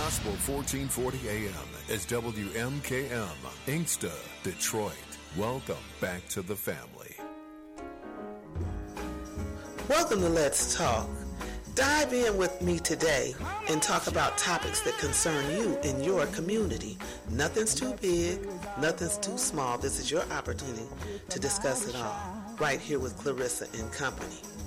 Gospel 1440 AM is WMKM, Inkster, Detroit. Welcome back to the family. Welcome to Let's Talk. Dive in with me today and talk about topics that concern you in your community. Nothing's too big, nothing's too small. This is your opportunity to discuss it all right here with Clarissa and company.